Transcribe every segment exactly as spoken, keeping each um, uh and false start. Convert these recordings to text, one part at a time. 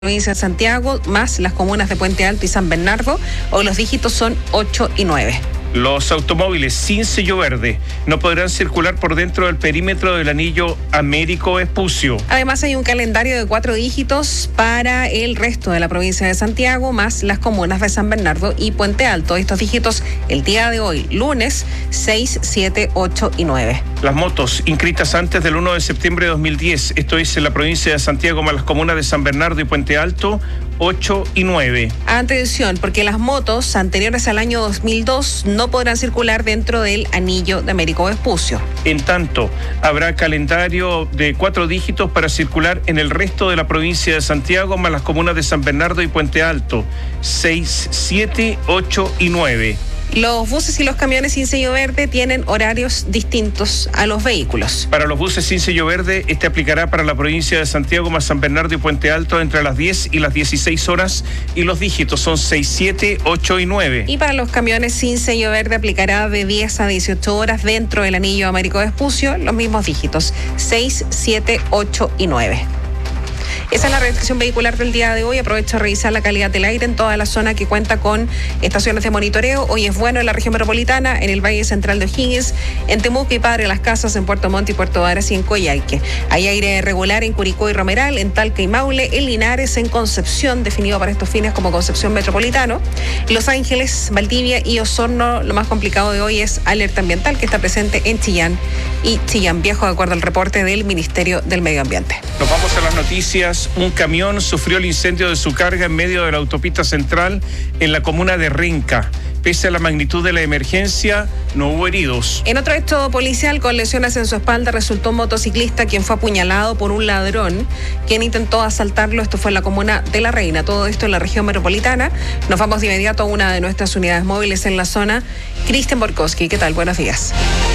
provincia de Santiago, más las comunas de Puente Alto y San Bernardo. Hoy los dígitos son ocho y nueve. Los automóviles sin sello verde no podrán circular por dentro del perímetro del anillo Américo Vespucio. Además, hay un calendario de cuatro dígitos para el resto de la provincia de Santiago, más las comunas de San Bernardo y Puente Alto. Estos dígitos el día de hoy, lunes, seis, siete, ocho y nueve. Las motos inscritas antes del primero de septiembre de dos mil diez, esto es en la provincia de Santiago, más las comunas de San Bernardo y Puente Alto, ocho y nueve. Atención, porque las motos anteriores al año dos mil dos no podrán circular dentro del anillo de Américo Vespucio. En tanto, habrá calendario de cuatro dígitos para circular en el resto de la provincia de Santiago, más las comunas de San Bernardo y Puente Alto, seis, siete, ocho y nueve. Los buses y los camiones sin sello verde tienen horarios distintos a los vehículos. Para los buses sin sello verde, este aplicará para la provincia de Santiago más San Bernardo y Puente Alto entre las diez y las dieciséis horas y los dígitos son seis, siete, ocho y nueve. Y para los camiones sin sello verde aplicará de diez a dieciocho horas dentro del anillo Américo Vespucio los mismos dígitos, seis, siete, ocho y nueve. Esa es la restricción vehicular del día de hoy. Aprovecho a revisar la calidad del aire en toda la zona que cuenta con estaciones de monitoreo. Hoy es bueno en la región metropolitana, en el Valle Central de O'Higgins, en Temuco y Padre Las Casas, en Puerto Montt y Puerto Varas y en Coyhaique. Hay aire regular en Curicó y Romeral, en Talca y Maule, en Linares, en Concepción, definido para estos fines como Concepción Metropolitano. Los Ángeles, Valdivia y Osorno. Lo más complicado de hoy es alerta ambiental que está presente en Chillán y Chillán Viejo, de acuerdo al reporte del Ministerio del Medio Ambiente. Nos vamos a las noticias. Un camión sufrió el incendio de su carga en medio de la autopista central en la comuna de Renca. Pese a la magnitud de la emergencia, no hubo heridos. En otro hecho policial con lesiones en su espalda resultó un motociclista quien fue apuñalado por un ladrón quien intentó asaltarlo. Esto fue en la comuna de La Reina. Todo esto en la región metropolitana. Nos vamos de inmediato a una de nuestras unidades móviles en la zona. Cristian Borkowski, ¿qué tal? Buenos días.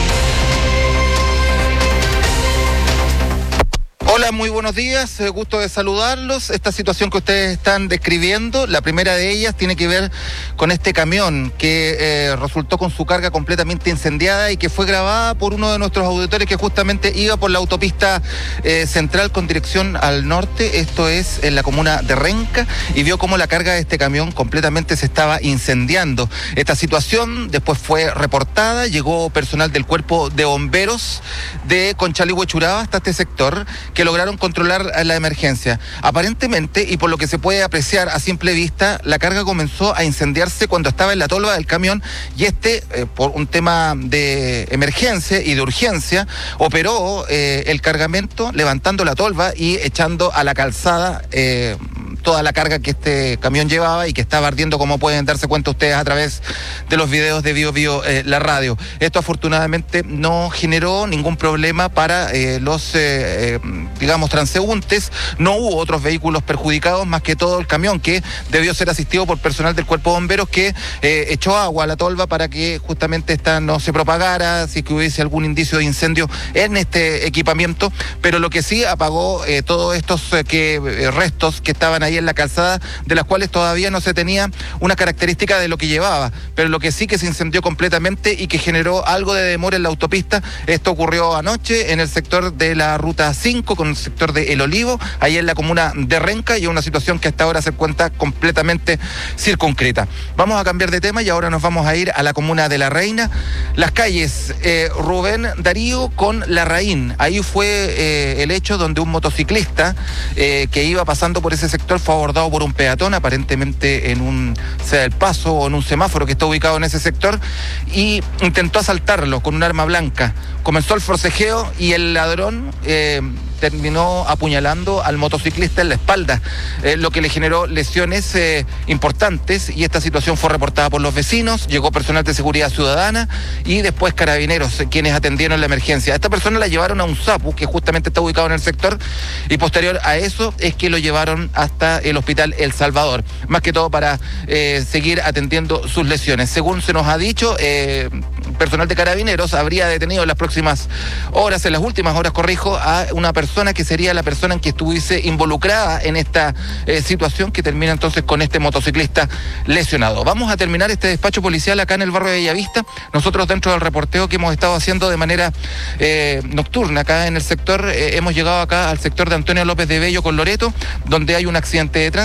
Hola, muy buenos días, eh, gusto de saludarlos. Esta situación que ustedes están describiendo, la primera de ellas tiene que ver con este camión que eh, resultó con su carga completamente incendiada y que fue grabada por uno de nuestros auditores que justamente iba por la autopista eh, central con dirección al norte, esto es en la comuna de Renca, y vio cómo la carga de este camión completamente se estaba incendiando. Esta situación después fue reportada, llegó personal del cuerpo de bomberos de Conchalí-Huechuraba hasta este sector, que lograron controlar la emergencia. Aparentemente, y por lo que se puede apreciar a simple vista, la carga comenzó a incendiarse cuando estaba en la tolva del camión y este, eh, por un tema de emergencia y de urgencia, operó eh, el cargamento levantando la tolva y echando a la calzada eh, toda la carga que este camión llevaba y que estaba ardiendo, como pueden darse cuenta ustedes a través de los videos de Bio Bio, eh, la radio. Esto afortunadamente no generó ningún problema para eh, los, eh, eh, digamos, transeúntes. No hubo otros vehículos perjudicados, más que todo el camión, que debió ser asistido por personal del cuerpo de bomberos que eh, echó agua a la tolva para que justamente esta no se propagara, si es que hubiese algún indicio de incendio en este equipamiento. Pero lo que sí apagó eh, todos estos eh, que, eh, restos que estaban ahí en la calzada, de las cuales todavía no se tenía una característica de lo que llevaba, pero lo que sí que se incendió completamente y que generó algo de demora en la autopista. Esto ocurrió anoche en el sector de la ruta cinco, con el sector de El Olivo, ahí en la comuna de Renca, y es una situación que hasta ahora se cuenta completamente circunscrita. Vamos a cambiar de tema y ahora nos vamos a ir a la comuna de La Reina. Las calles eh, Rubén Darío con Larraín, ahí fue eh, el hecho donde un motociclista eh, que iba pasando por ese sector fue abordado por un peatón, aparentemente en un sea el paso o en un semáforo que está ubicado en ese sector, y intentó asaltarlo con un arma blanca. Comenzó el forcejeo y el ladrón eh, terminó apuñalando al motociclista en la espalda, eh, lo que le generó lesiones eh, importantes, y esta situación fue reportada por los vecinos. Llegó personal de seguridad ciudadana y después carabineros, eh, quienes atendieron la emergencia. A esta persona la llevaron a un SAPU que justamente está ubicado en el sector, y posterior a eso es que lo llevaron hasta el hospital El Salvador, más que todo para eh, seguir atendiendo sus lesiones. Según se nos ha dicho, eh, personal de Carabineros habría detenido en las próximas horas, en las últimas horas, corrijo, a una persona que sería la persona en que estuviese involucrada en esta eh, situación que termina entonces con este motociclista lesionado. Vamos a terminar este despacho policial acá en el barrio de Bellavista. Nosotros, dentro del reporteo que hemos estado haciendo de manera eh, nocturna acá en el sector, eh, hemos llegado acá al sector de Antonio López de Bello con Loreto, donde hay un accidente de tránsito.